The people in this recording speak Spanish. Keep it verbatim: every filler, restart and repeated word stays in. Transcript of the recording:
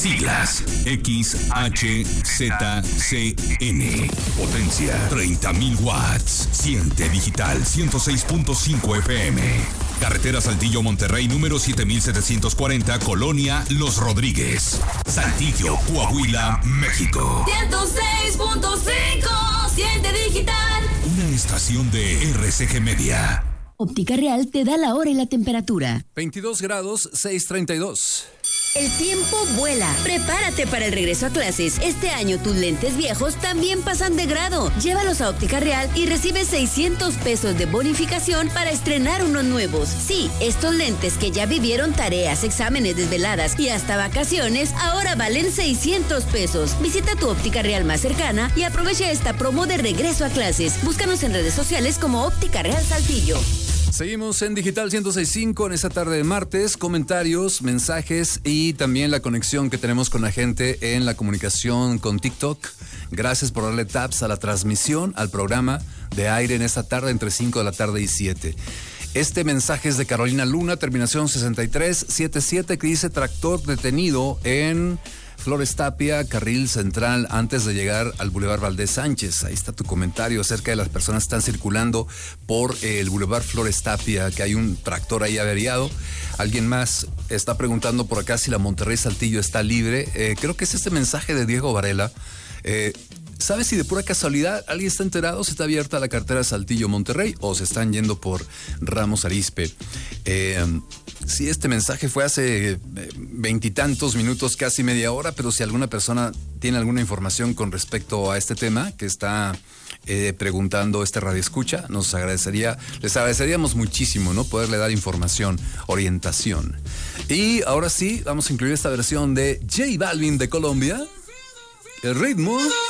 Siglas X H Z C N. Potencia treinta mil watts. Siente digital ciento seis punto cinco F M. Carretera Saltillo Monterrey número siete mil setecientos cuarenta, Colonia Los Rodríguez, Saltillo, Coahuila, México. ciento seis punto cinco, siente digital. Una estación de R C G Media. Óptica Real te da la hora y la temperatura. veintidós grados, seis treinta y dos. El tiempo vuela. Prepárate para el regreso a clases. Este año tus lentes viejos también pasan de grado. Llévalos a Óptica Real y recibe seiscientos pesos de bonificación para estrenar unos nuevos. Sí, estos lentes que ya vivieron tareas, exámenes, desveladas y hasta vacaciones, ahora valen seiscientos pesos. Visita tu Óptica Real más cercana y aprovecha esta promo de regreso a clases. Búscanos en redes sociales como Óptica Real Saltillo. Seguimos en Digital ciento seis punto cinco en esta tarde de martes, comentarios, mensajes y también la conexión que tenemos con la gente en la comunicación con TikTok. Gracias por darle taps a la transmisión, al programa de aire en esta tarde entre cinco de la tarde y siete. Este mensaje es de Carolina Luna, terminación sesenta y tres setenta y siete, que dice: tractor detenido en Flores Tapia, carril central, antes de llegar al Boulevard Valdés Sánchez. Ahí está tu comentario acerca de las personas que están circulando por el Boulevard Flores Tapia, que hay un tractor ahí averiado. Alguien más está preguntando por acá si la Monterrey Saltillo está libre. Eh, creo que es este mensaje de Diego Varela. Eh, ¿Sabes si de pura casualidad alguien está enterado si está abierta la carretera Saltillo-Monterrey o se están yendo por Ramos Arizpe? Eh, sí, este mensaje fue hace veintitantos minutos, casi media hora, pero si alguna persona tiene alguna información con respecto a este tema que está eh, preguntando este radioescucha, nos agradecería, les agradeceríamos muchísimo, ¿no? Poderle dar información, orientación. Y ahora sí, vamos a incluir esta versión de J Balvin de Colombia. El ritmo